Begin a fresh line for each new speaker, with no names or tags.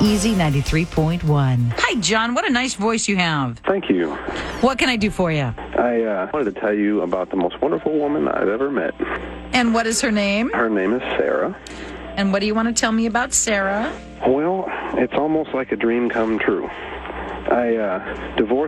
Easy 93.1. Hi, John. What a nice voice you have.
Thank you.
What can I do for you?
I wanted to tell you about the most wonderful woman I've ever met.
And what is her name?
Her name is Sarah.
And what do you want to tell me about Sarah?
Well, it's almost like a dream come true. I divorced